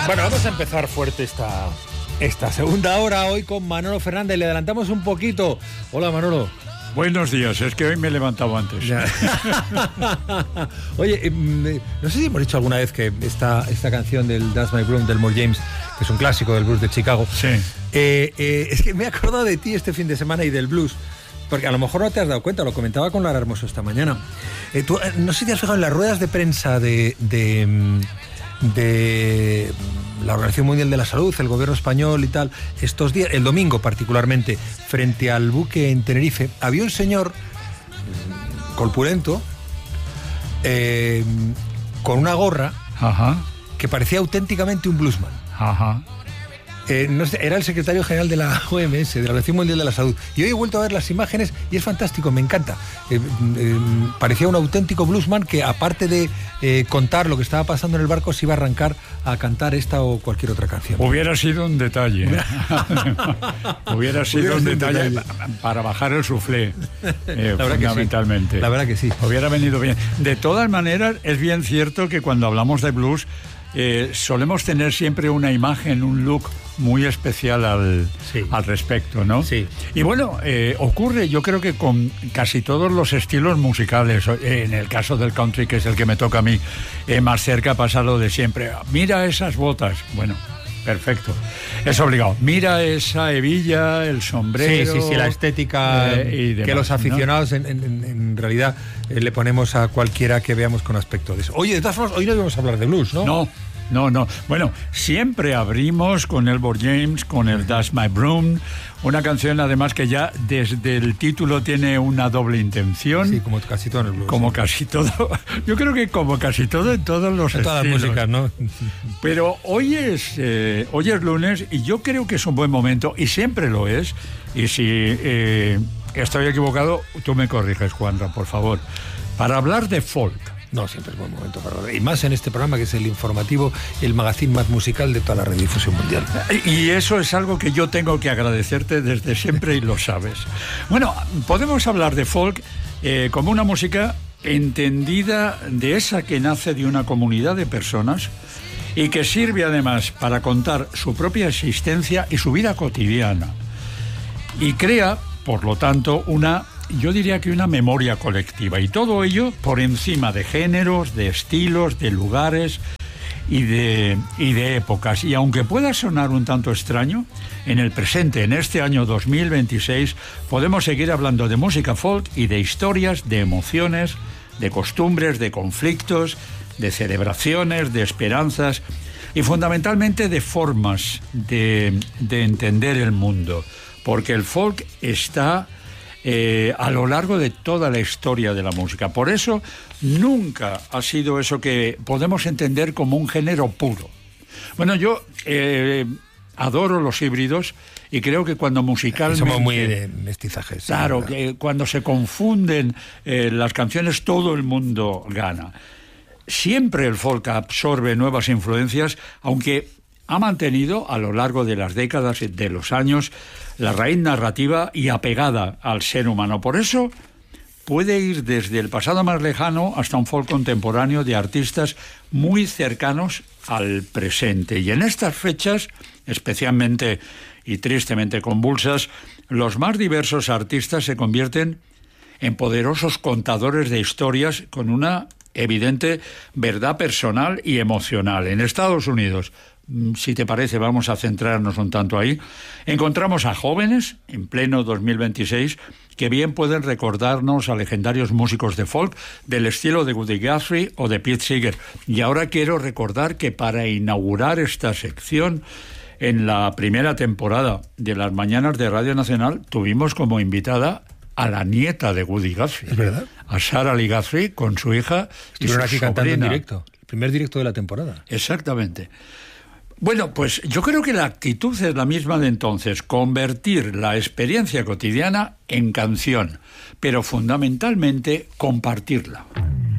Bueno, vamos a empezar fuerte esta segunda hora hoy con Manolo Fernández. Le adelantamos un poquito. Hola, Manolo. Buenos días, es que hoy me he levantado antes. Oye, no sé si hemos dicho alguna vez que esta canción del That's My Broom, del Elmore James, que es un clásico del blues de Chicago. Sí. Es que me he acordado de ti este fin de semana y del blues. Porque a lo mejor no te has dado cuenta, lo comentaba con Lara Hermoso esta mañana. Tú, no sé si te has fijado en las ruedas de prensa de la Organización Mundial de la Salud, el gobierno español y tal, estos días, el domingo particularmente, frente al buque en Tenerife, había un señor corpulento con una gorra. Ajá. Que parecía auténticamente un bluesman. Ajá. No sé, era el secretario general de la OMS, de la Organización Mundial de la Salud. Y hoy he vuelto a ver las imágenes y es fantástico, me encanta. Parecía un auténtico bluesman que, aparte de contar lo que estaba pasando en el barco, se iba a arrancar a cantar esta o cualquier otra canción. Hubiera sido un detalle. Hubiera sido un detalle para bajar el suflé, fundamentalmente. Sí. La verdad que sí. Hubiera venido bien. De todas maneras, es bien cierto que cuando hablamos de blues, solemos tener siempre una imagen, un look muy especial al respecto, ¿no? Sí. Y bueno, ocurre, yo creo que con casi todos los estilos musicales. En el caso del country, que es el que me toca a mí más cerca, pasa lo de siempre. Mira esas botas. Bueno, perfecto. Es obligado. Mira esa hebilla, el sombrero. Sí, la estética y demás, que los aficionados, ¿no? en realidad le ponemos a cualquiera que veamos con aspecto de eso. Oye, de todas formas, hoy no íbamos a hablar de blues, ¿no? No. Bueno, siempre abrimos con Elmore James, con el That's My Broom, una canción además que ya desde el título tiene una doble intención. Sí, como casi todo en el blues. Como casi todo. Yo creo que como casi todo en todos los estilos. Todas las músicas, ¿no? Pero hoy es lunes y yo creo que es un buen momento, y siempre lo es, y si estoy equivocado, tú me corriges, Juanra, por favor, para hablar de folk. No, siempre es buen momento para hablar. Y más en este programa, que es el informativo, el magazine más musical de toda la radiodifusión mundial. Y eso es algo que yo tengo que agradecerte desde siempre y lo sabes. Bueno, podemos hablar de folk como una música entendida, de esa que nace de una comunidad de personas y que sirve además para contar su propia existencia y su vida cotidiana. Y crea, por lo tanto, yo diría que una memoria colectiva, y todo ello por encima de géneros, de estilos, de lugares y de épocas. Y aunque pueda sonar un tanto extraño, en el presente, en este año 2026, podemos seguir hablando de música folk y de historias, de emociones, de costumbres, de conflictos, de celebraciones, de esperanzas y fundamentalmente de formas de entender el mundo, porque el folk está a lo largo de toda la historia de la música. Por eso nunca ha sido eso que podemos entender como un género puro. Bueno, yo adoro los híbridos y creo que cuando musicalmente... Somos muy de mestizajes. Claro, que cuando se confunden las canciones, todo el mundo gana. Siempre el folk absorbe nuevas influencias, aunque ha mantenido a lo largo de las décadas, de los años, la raíz narrativa y apegada al ser humano. Por eso puede ir desde el pasado más lejano hasta un folk contemporáneo de artistas muy cercanos al presente. Y en estas fechas, especialmente y tristemente convulsas, los más diversos artistas se convierten en poderosos contadores de historias con una evidente verdad personal y emocional. En Estados Unidos, si te parece, vamos a centrarnos un tanto ahí, encontramos a jóvenes, en pleno 2026, que bien pueden recordarnos a legendarios músicos de folk del estilo de Woody Guthrie o de Pete Seeger. Y ahora quiero recordar que para inaugurar esta sección, en la primera temporada de las Mañanas de Radio Nacional, tuvimos como invitada a la nieta de Woody Guthrie. ¿Es verdad? A Sarah Lee Guthrie, con su hija y su Estuvieron aquí cantando en sobrina. directo. El primer directo de la temporada. Exactamente. Bueno, pues yo creo que la actitud es la misma de entonces, convertir la experiencia cotidiana en canción, pero fundamentalmente compartirla.